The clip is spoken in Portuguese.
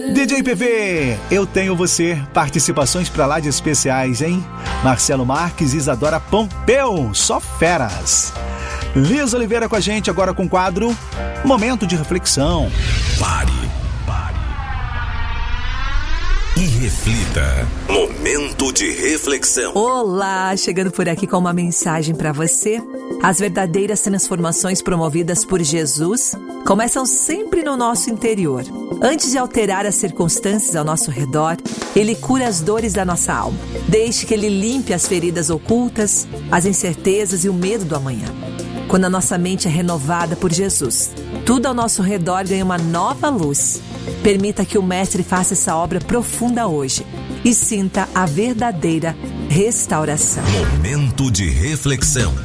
DJ PV, eu tenho você. Participações pra lá de especiais, hein? Marcelo Marques e Isadora Pompeu, só feras. Liz Oliveira com a gente agora com o quadro Momento de Reflexão. Pare e reflita. Momento de reflexão. Olá, chegando por aqui com uma mensagem para você. As verdadeiras transformações promovidas por Jesus começam sempre no nosso interior. Antes de alterar as circunstâncias ao nosso redor, Ele cura as dores da nossa alma. Deixe que Ele limpe as feridas ocultas, as incertezas e o medo do amanhã. Quando a nossa mente é renovada por Jesus, tudo ao nosso redor ganha uma nova luz. Permita que o Mestre faça essa obra profunda hoje e sinta a verdadeira restauração. Momento de reflexão.